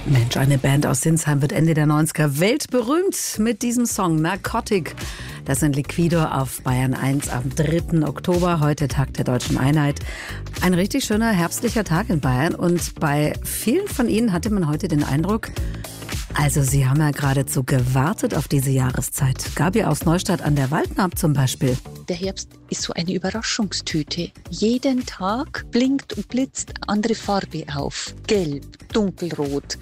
Mensch, eine Band aus Sinsheim wird Ende der 90er weltberühmt mit diesem Song Narcotic. Das sind Liquido auf Bayern 1 am 3. Oktober, heute Tag der Deutschen Einheit. Ein richtig schöner herbstlicher Tag in Bayern und bei vielen von Ihnen hatte man heute den Eindruck, also Sie haben ja geradezu gewartet auf diese Jahreszeit. Gabi aus Neustadt an der Waldnaab zum Beispiel. Der Herbst ist so eine Überraschungstüte. Jeden Tag blinkt und blitzt andere Farbe auf. Gelb, dunkelrot,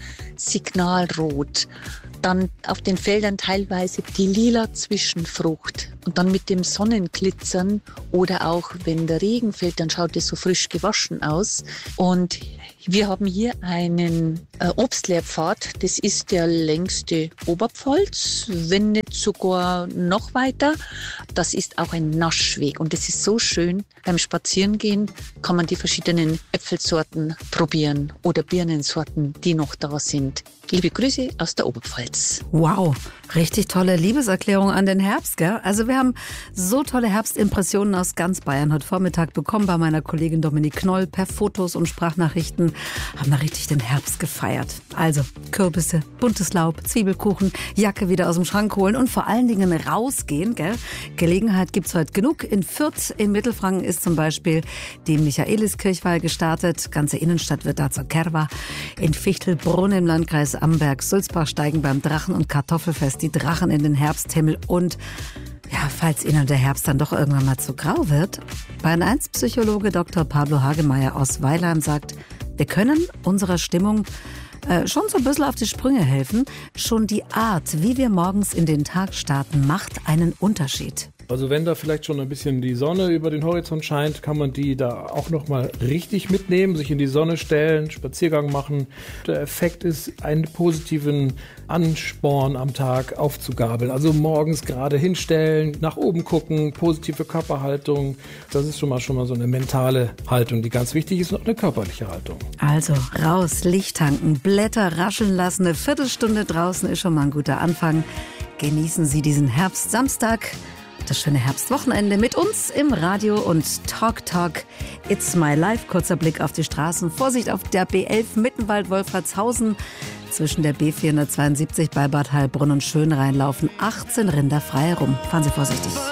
signalrot. Dann auf den Feldern teilweise die lila Zwischenfrucht. Und dann mit dem Sonnenglitzern oder auch wenn der Regen fällt, dann schaut es so frisch gewaschen aus. Und wir haben hier einen Obstlehrpfad. Das ist der längste Oberpfalz, wenn nicht sogar noch weiter. Das ist auch ein Naschweg und das ist so schön. Beim Spazierengehen kann man die verschiedenen Äpfelsorten probieren oder Birnensorten, die noch da sind. Liebe Grüße aus der Oberpfalz. Wow, richtig tolle Liebeserklärung an den Herbst, gell? Also wir haben so tolle Herbstimpressionen aus ganz Bayern heute Vormittag bekommen bei meiner Kollegin Dominik Knoll per Fotos und Sprachnachrichten. Haben wir richtig den Herbst gefeiert. Also Kürbisse, buntes Laub, Zwiebelkuchen, Jacke wieder aus dem Schrank holen und vor allen Dingen rausgehen, gell? Gelegenheit gibt's heute genug. In Fürth in Mittelfranken ist zum Beispiel die Michaeliskirchweih gestartet. Ganze Innenstadt wird da zur Kerwa. In Fichtelbrunn im Landkreis Amberg-Sulzbach steigen beim Drachen- und Kartoffelfest die Drachen in den Herbsthimmel und ja, falls Ihnen der Herbst dann doch irgendwann mal zu grau wird, Bayern 1 Psychologe Dr. Pablo Hagemeyer aus Weilheim sagt, wir können unserer Stimmung schon so ein bisschen auf die Sprünge helfen. Schon die Art, wie wir morgens in den Tag starten, macht einen Unterschied. Also wenn da vielleicht schon ein bisschen die Sonne über den Horizont scheint, kann man die da auch nochmal richtig mitnehmen, sich in die Sonne stellen, Spaziergang machen. Der Effekt ist, einen positiven Ansporn am Tag aufzugabeln. Also morgens gerade hinstellen, nach oben gucken, positive Körperhaltung. Das ist schon mal so eine mentale Haltung, die ganz wichtig ist und auch eine körperliche Haltung. Also raus, Licht tanken, Blätter rascheln lassen. Eine Viertelstunde draußen ist schon mal ein guter Anfang. Genießen Sie diesen Herbstsamstag. Das schöne Herbstwochenende mit uns im Radio und Talk. It's my life. Kurzer Blick auf die Straßen. Vorsicht auf der B11 Mittenwald-Wolfratshausen. Zwischen der B472 bei Bad Heilbrunn und Schönrhein laufen 18 Rinder frei herum. Fahren Sie vorsichtig.